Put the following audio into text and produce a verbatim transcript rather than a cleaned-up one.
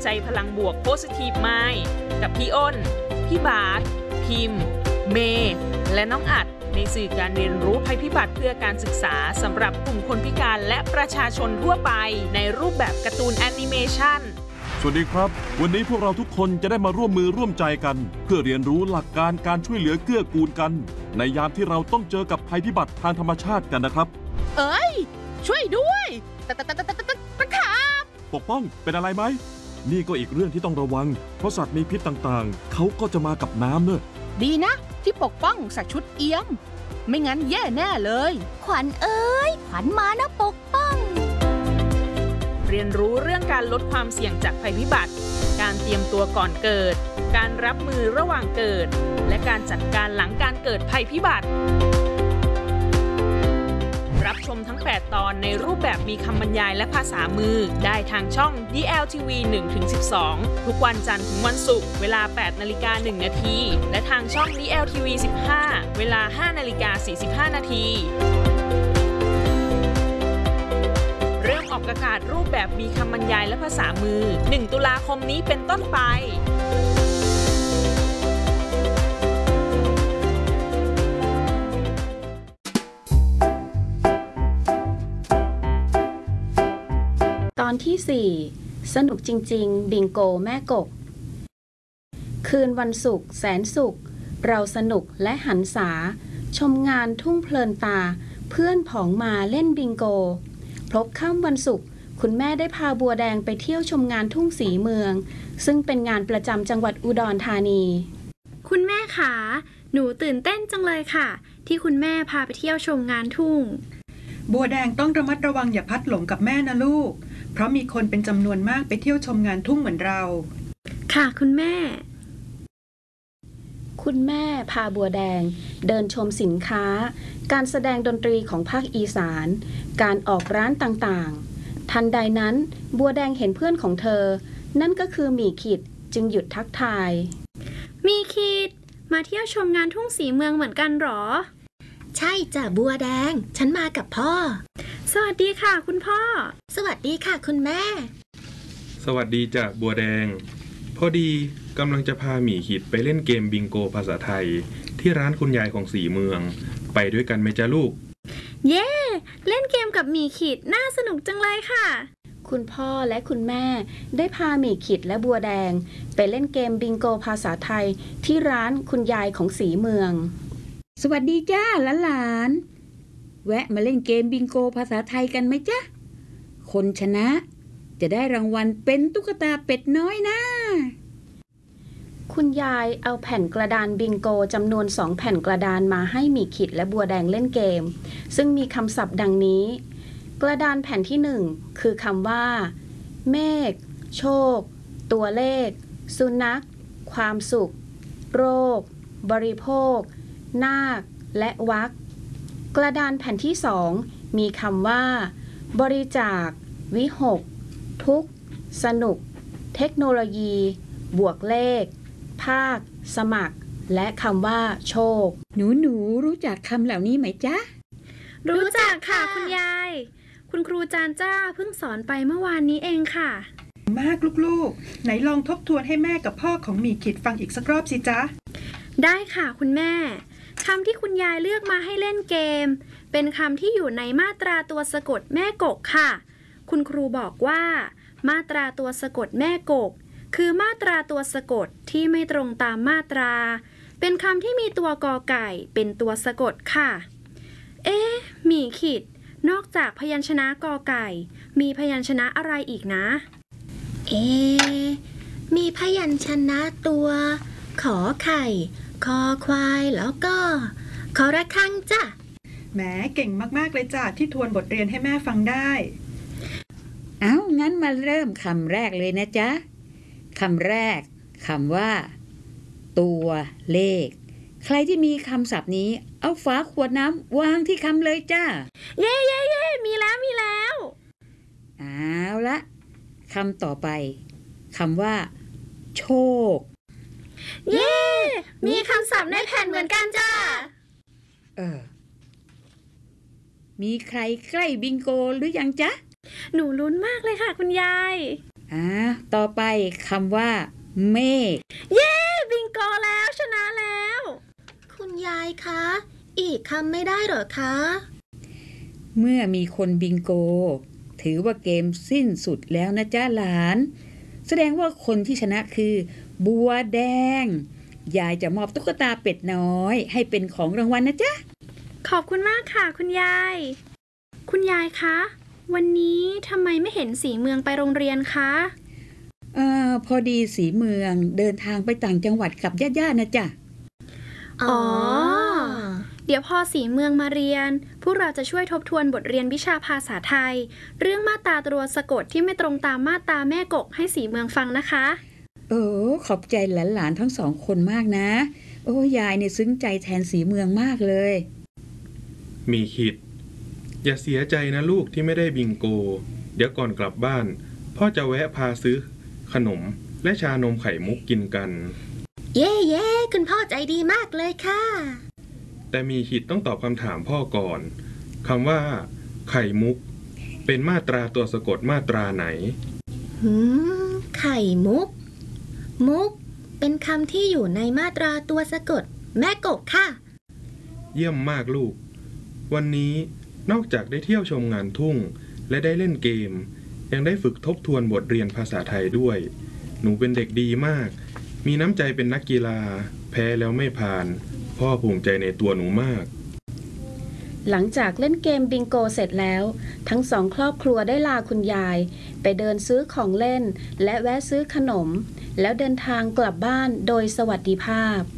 ใจพลังบวก Positive Mind กับพี่อ้นพี่บาสพิมพ์เมย์และน้องอัดในสื่อการเรียนรู้ภัยพิบัติเพื่อการศึกษาสำหรับกลุ่มคนพิการและประชาชนทั่วไปในรูปแบบการ์ตูนแอนิเมชันสวัสดีครับวันนี้พวกเราทุกคนจะได้มาร่วมมือร่วมใจกันเพื่อเรียนรู้หลักการการช่วยเหลือเกื้อกูลกันในยามที่เราต้องเจอกับภัยพิบัติทางธรรมชาติกันนะครับเอ้ยช่วยด้วยตะตะตะตะตะตะตะขาบปกป้องเป็นอะไรไหมนี่ก็อีกเรื่องที่ต้องระวังเพราะสัตว์มีพิษต่างๆเขาก็จะมากับน้ำเนอะดีนะที่ปกป้องใส่ชุดเอี้ยมไม่งั้นแย่แน่เลยขวัญเอ้ยขวัญมานะปกป้องเรียนรู้เรื่องการลดความเสี่ยงจากภัยพิบัติการเตรียมตัวก่อนเกิดการรับมือระหว่างเกิดและการจัดการหลังการเกิดภัยพิบัติรับชมทั้งแปดตอนในรูปแบบมีคำบรรยายและภาษามือได้ทางช่อง ดี แอล ที วี หนึ่งถึงสิบสอง ทุกวันจันทร์ถึงวันศุกร์เวลา แปดนาฬิกาหนึ่งนาทีและทางช่อง ดี แอล ที วี สิบห้า เวลา ห้านาฬิกาสี่สิบห้านาทีเริ่มออกอากาศรูปแบบมีคำบรรยายและภาษามือหนึ่งตุลาคมนี้เป็นต้นไปตอนที่สี่สนุกจริงๆบิงโกแม่กบคืนวันศุกร์แสนสุขเราสนุกและหันษาชมงานทุ่งเพลินตาเพื่อนผองมาเล่นบิงโกพบค่ำวันศุกร์คุณแม่ได้พาบัวแดงไปเที่ยวชมงานทุ่งสีเมืองซึ่งเป็นงานประจำจังหวัดอุดรธานีคุณแม่ขาหนูตื่นเต้นจังเลยค่ะที่คุณแม่พาไปเที่ยวชมงานทุ่งบัวแดงต้องระมัดระวังอย่าพัดหลงกับแม่นะลูกเพราะมีคนเป็นจำนวนมากไปเที่ยวชมงานทุ่งเหมือนเราค่ะคุณแม่คุณแม่พาบัวแดงเดินชมสินค้าการแสดงดนตรีของภาคอีสานการออกร้านต่างๆทันใดนั้นบัวแดงเห็นเพื่อนของเธอนั่นก็คือหมีขิดจึงหยุดทักทายหมีขิดมาเที่ยวชมงานทุ่งสีเมืองเหมือนกันหรอใช่จ้ะบัวแดงฉันมากับพ่อสวัสดีค่ะคุณพ่อสวัสดีค่ะคุณแม่สวัสดีจ้ะบัวแดงพอดีกำลังจะพาหมีขิดไปเล่นเกมบิงโกภาษาไทยที่ร้านคุณยายของสีเมืองไปด้วยกันไหมจ๊ะลูกเย้เล่นเกมกับหมีขิดน่าสนุกจังเลยค่ะคุณพ่อและคุณแม่ได้พาหมีขิดและบัวแดงไปเล่นเกมบิงโกภาษาไทยที่ร้านคุณยายของสีเมืองสวัสดีจ้าหลานๆแวะมาเล่นเกมบิงโกภาษาไทยกันไหมจ๊ะคนชนะจะได้รางวัลเป็นตุ๊กตาเป็ดน้อยนะคุณยายเอาแผ่นกระดานบิงโกจำนวนสองแผ่นกระดานมาให้หมีขิดและบัวแดงเล่นเกมซึ่งมีคำศัพท์ดังนี้กระดานแผ่นที่หนึ่งคือคำว่าเมฆโชคตัวเลขสุนัขความสุขโรคบริโภคนาคและวรรคกระดานแผ่นที่สองมีคำว่าบริจาควิหกทุกข์สนุกเทคโนโลยีบวกเลขภาคสมัครและคำว่าโชคหนูหนูรู้จักคำเหล่านี้ไหมจ๊ะรู้จักค่ะคุณยายคุณครูจานจ้าเพิ่งสอนไปเมื่อวานนี้เองค่ะมากลูกๆไหนลองทบทวนให้แม่กับพ่อของหมีขิดฟังอีกสักรอบสิจ๊ะได้ค่ะคุณแม่คำที่คุณยายเลือกมาให้เล่นเกมเป็นคำที่อยู่ในมาตราตัวสะกดแม่กกค่ะคุณครูบอกว่ามาตราตัวสะกดแม่กกคือมาตราตัวสะกดที่ไม่ตรงตามมาตราเป็นคำที่มีตัวกอไก่เป็นตัวสะกดค่ะเอ๊ะหมีขิดนอกจากพยัญชนะกอไก่มีพยัญชนะอะไรอีกนะเอ๊ะมีพยัญชนะตัวขอไข่คอควายแล้วก็ขอระฆังจ้ะแหมเก่งมากๆเลยจ้ะที่ทวนบทเรียนให้แม่ฟังได้เอางั้นมาเริ่มคำแรกเลยนะจ๊ะคำแรกคำว่าตัวเลขใครที่มีคำศัพท์นี้เอาฝาขวดน้ำวางที่คำเลยจ้าเย่เย่เย่มีแล้วมีแล้วเอาละคำต่อไปคำว่าโชคเย่มีคำศัพท์ในแผ่นเหมือนกันจ้าเออมีใครใกล้บิงโกหรือยังจ๊ะหนูลุ้นมากเลยค่ะคุณยายอ่าต่อไปคำว่าเมฆเย้บิงโกแล้วชนะแล้วคุณยายคะ อีกคำไม่ได้เหรอคะเมื่อมีคนบิงโก ถือว่าเกมสิ้นสุดแล้วนะจ๊ะหลาน แสดงว่าคนที่ชนะคือ บัวแดง ยายจะมอบตุ๊กตาเป็ดน้อยให้เป็นของรางวัลนะจ๊ะขอบคุณมากค่ะคุณยาย คุณยายคะ วันนี้ทำไมไม่เห็นสีเมืองไปโรงเรียนคะเอ่อพอดีสีเมืองเดินทางไปต่างจังหวัดกับญาติๆนะจ๊ะอ๋อ เดี๋ยวพอสีเมืองมาเรียน พวกเราจะช่วยทบทวนบทเรียนวิชาภาษาไทย เรื่องมาตราตัวสะกดที่ไม่ตรงตามมาตราแม่กกให้สีเมืองฟังนะคะโอ้ขอบใจหลานๆทั้งสองคนมากนะ โอ้ยายเนี่ยซึ้งใจแทนสีเมืองมากเลยมีขิดอย่าเสียใจนะลูกที่ไม่ได้บิงโก เดี๋ยวก่อนกลับบ้านพ่อจะแวะพาซื้อขนมและชานมไข่มุกกินกันเย่เย่คุณพ่อใจดีมากเลยค่ะแต่มีขิดต้องตอบคำถามพ่อก่อนคำว่า ไข่มุก เป็นมาตราตัวสะกดมาตราไหนหืม ไข่มุก มุก เป็นคำที่อยู่ในมาตราตัวสะกดแม่กบค่ะเยี่ยมมากลูก วันนี้นอกจากได้เที่ยวชมงานทุ่งและได้เล่นเกม ยังได้ฝึกทบทวนบทเรียนภาษาไทยด้วย หนูเป็นเด็กดีมาก มีน้ำใจเป็นนักกีฬา แพ้แล้วไม่ผ่าน พ่อภูมิใจในตัวหนูมากหลังจากเล่นเกมบิงโกเสร็จแล้ว ทั้งสองครอบครัวได้ลาคุณยาย ไปเดินซื้อของเล่นและแวะซื้อขนม แล้วเดินทางกลับบ้านโดยสวัสดิภาพ